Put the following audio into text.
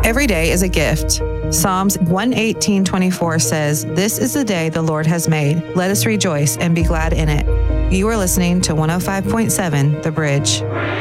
Every day is a gift. Psalms 118:24 says, "This is the day the Lord has made. Let us rejoice and be glad in it." You are listening to 105.7 The Bridge.